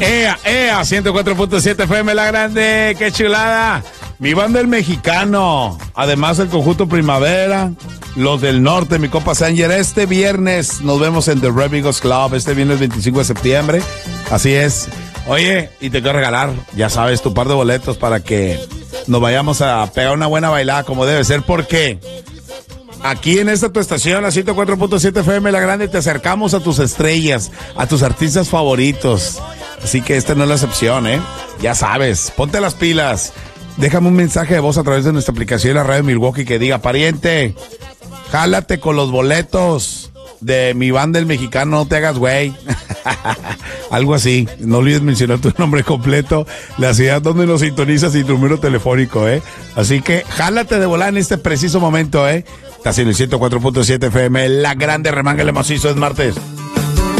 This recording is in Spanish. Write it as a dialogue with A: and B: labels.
A: Ea, 104.7 FM La Grande, qué chulada. Mi banda El Mexicano, además el conjunto Primavera, los del norte, mi compa Sanger. Este viernes nos vemos en The Revigos Club, este viernes 25 de septiembre. Así es. Oye, y te quiero regalar, ya sabes, tu par de boletos para que nos vayamos a pegar una buena bailada como debe ser, porque aquí en esta tu estación, la 104.7 FM La Grande, te acercamos a tus estrellas, a tus artistas favoritos. Así que esta no es la excepción, ¿eh? Ya sabes, ponte las pilas. Déjame un mensaje de voz a través de nuestra aplicación de la radio Milwaukee que diga: pariente, jálate con los boletos de mi banda El Mexicano, no te hagas güey. Algo así. No olvides mencionar tu nombre completo, la ciudad donde nos sintonizas y tu número telefónico, ¿eh? Así que jálate de volar en este preciso momento, ¿eh? Estás en el 104.7 FM, La Grande, remángale macizo, es martes.